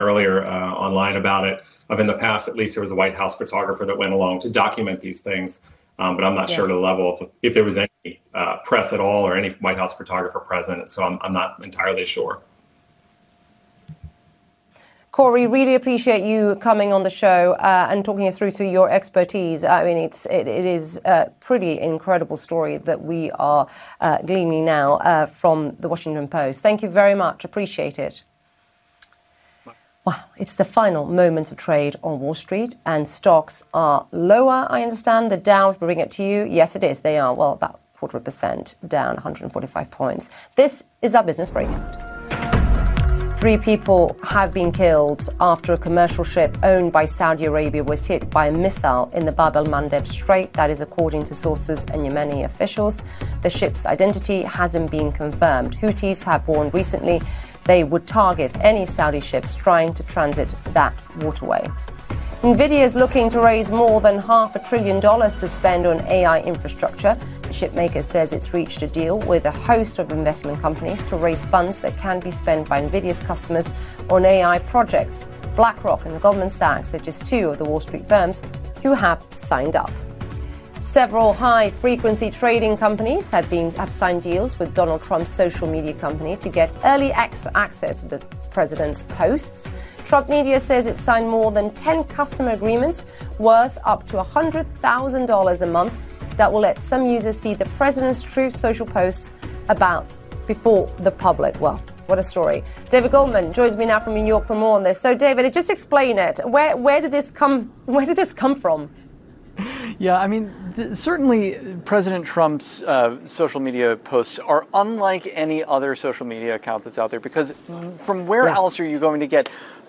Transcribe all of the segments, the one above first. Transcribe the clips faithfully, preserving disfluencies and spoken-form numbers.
earlier uh, online about it, of in the past, at least there was a White House photographer that went along to document these things. Um, but I'm not yeah. sure to the level of if there was any uh, press at all or any White House photographer present. So I'm, I'm not entirely sure. Corey, really appreciate you coming on the show uh, and talking us through to your expertise. I mean, it's it, it is a pretty incredible story that we are uh, gleaning now uh, from the Washington Post. Thank you very much. Appreciate it. Wow, it's the final moment of trade on Wall Street and stocks are lower, I understand. The Dow, bring it to you. Yes, it is. They are, well, about quarter of a percent down, one hundred forty-five points. This is our business breakout. Three people have been killed after a commercial ship owned by Saudi Arabia was hit by a missile in the Bab el-Mandeb Strait. That is according to sources and Yemeni officials. The ship's identity hasn't been confirmed. Houthis have warned recently they would target any Saudi ships trying to transit that waterway. NVIDIA is looking to raise more than half a trillion dollars to spend on A I infrastructure. The chipmaker says it's reached a deal with a host of investment companies to raise funds that can be spent by NVIDIA's customers on A I projects. BlackRock and Goldman Sachs are just two of the Wall Street firms who have signed up. Several high-frequency trading companies have been have signed deals with Donald Trump's social media company to get early ac- access to the president's posts. Trump Media says it signed more than ten customer agreements worth up to one hundred thousand dollars a month that will let some users see the president's Truth Social posts about before the public. Well, what a story. David Goldman joins me now from New York for more on this. So, David, just explain it. Where where did this come? Where did this come from? Yeah, I mean, th- certainly President Trump's uh, social media posts are unlike any other social media account that's out there, because from where yeah. else are you going to get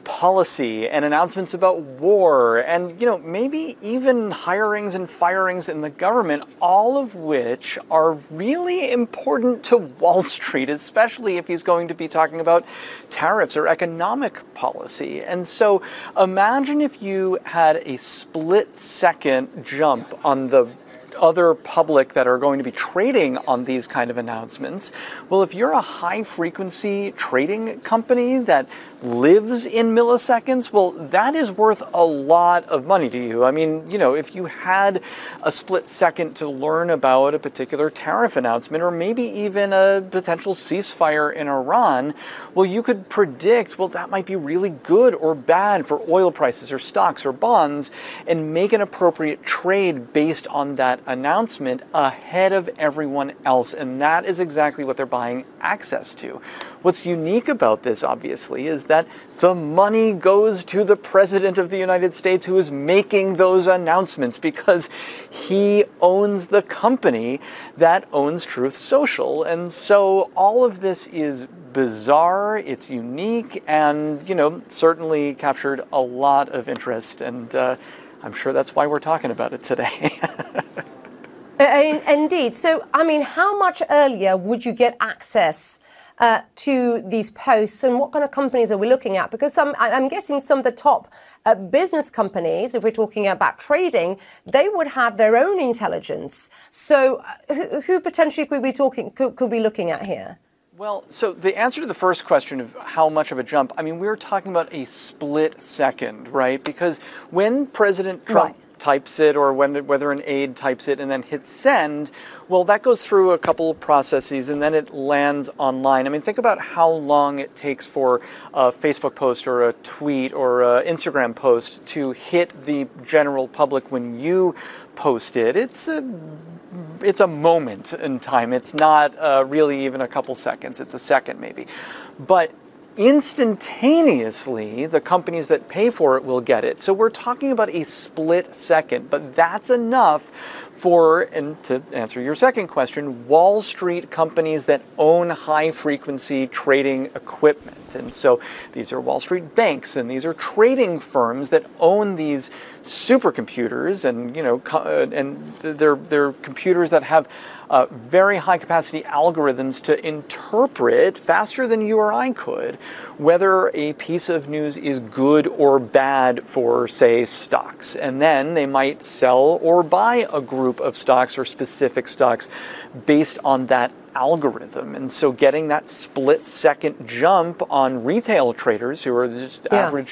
policy and announcements about war and, you know, maybe even hirings and firings in the government, all of which are really important to Wall Street, especially if he's going to be talking about tariffs or economic policy. And so imagine if you had a split second jump on the other public that are going to be trading on these kind of announcements. Well, if you're a high frequency trading company that lives in milliseconds, well, that is worth a lot of money to you. I mean, you know, if you had a split second to learn about a particular tariff announcement or maybe even a potential ceasefire in Iran, well, you could predict, well, that might be really good or bad for oil prices or stocks or bonds and make an appropriate trade based on that announcement ahead of everyone else. And that is exactly what they're buying access to. What's unique about this, obviously, is that the money goes to the President of the United States who is making those announcements because he owns the company that owns Truth Social. And so all of this is bizarre, it's unique, and, you know, certainly captured a lot of interest. And uh, I'm sure that's why we're talking about it today. Indeed. So, I mean, how much earlier would you get access Uh, to these posts, and what kind of companies are we looking at? Because some, I'm guessing some of the top uh, business companies, if we're talking about trading, they would have their own intelligence. So uh, who, who potentially could we talking could, could we be looking at here? Well, so the answer to the first question of how much of a jump, I mean, we're talking about a split second, right? Because when President Trump right. types it, or when whether an aide types it and then hits send, well, that goes through a couple of processes and then it lands online. I mean, think about how long it takes for a Facebook post or a tweet or an Instagram post to hit the general public when you post it. It's a, it's a moment in time. It's not uh, really even a couple seconds. It's a second maybe. But instantaneously, the companies that pay for it will get it. So we're talking about a split second, but that's enough for, and to answer your second question, Wall Street companies that own high-frequency trading equipment. And so these are Wall Street banks, and these are trading firms that own these supercomputers, and you know, and they're they're computers that have uh, very high-capacity algorithms to interpret faster than you or I could whether a piece of news is good or bad for, say, stocks. And then they might sell or buy a group of stocks or specific stocks based on that algorithm. And so getting that split second jump on retail traders who are just Yeah. average